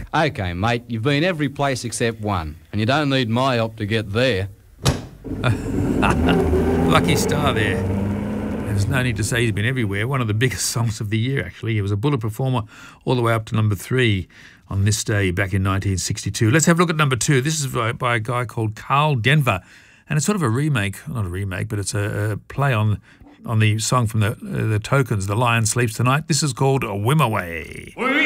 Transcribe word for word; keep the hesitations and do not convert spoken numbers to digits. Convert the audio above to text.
OK, mate, you've been every place except one, and you don't need my help to get there. Lucky star there. There's no need to say he's been everywhere. One of the biggest songs of the year, actually. He was a Bullet performer all the way up to number three on this day back in nineteen sixty-two. Let's have a look at number two. This is by, by a guy called Carl Denver, and it's sort of a remake, not a remake, but it's a, a play on on the song from the uh, the Tokens, The Lion Sleeps Tonight. This is called Whim Away.